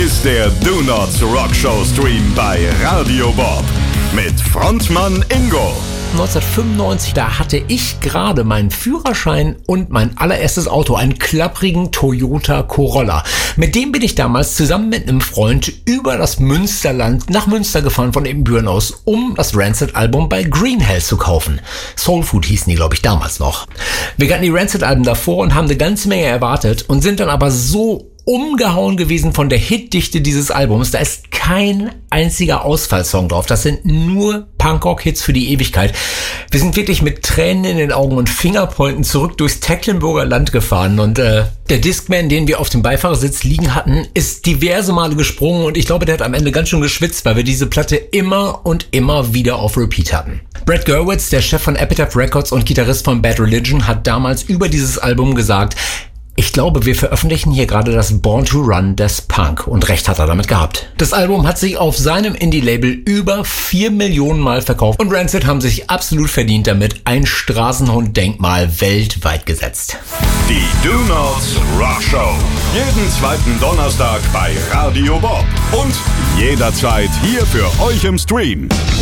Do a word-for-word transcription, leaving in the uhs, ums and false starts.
ist der Do Nots Rock Show Stream bei Radio Bob mit Frontmann Ingo. neunzehnhundertfünfundneunzig, da hatte ich gerade meinen Führerschein und mein allererstes Auto, einen klapprigen Toyota Corolla. Mit dem bin ich damals zusammen mit einem Freund über das Münsterland nach Münster gefahren von Ibbenbüren aus, um das Rancid-Album bei Green Hell zu kaufen. Soul Food hießen die, glaube ich, damals noch. Wir kannten die Rancid-Alben davor und haben eine ganze Menge erwartet und sind dann aber so umgehauen gewesen von der Hitdichte dieses Albums. Da ist kein einziger Ausfallsong drauf. Das sind nur Punkrock-Hits für die Ewigkeit. Wir sind wirklich mit Tränen in den Augen und Fingerpointen zurück durchs Tecklenburger Land gefahren und äh, der Discman, den wir auf dem Beifahrersitz liegen hatten, ist diverse Male gesprungen und ich glaube, der hat am Ende ganz schön geschwitzt, weil wir diese Platte immer und immer wieder auf Repeat hatten. Brad Gurewitz, der Chef von Epitaph Records und Gitarrist von Bad Religion, hat damals über dieses Album gesagt: Ich glaube, wir veröffentlichen hier gerade das Born to Run des Punk. Und recht hat er damit gehabt. Das Album hat sich auf seinem Indie-Label über vier Millionen Mal verkauft. Und Rancid haben sich absolut verdient damit ein Straßenhund-Denkmal weltweit gesetzt. Die Do Nots Rock Show. Jeden zweiten Donnerstag bei Radio Bob. Und jederzeit hier für euch im Stream.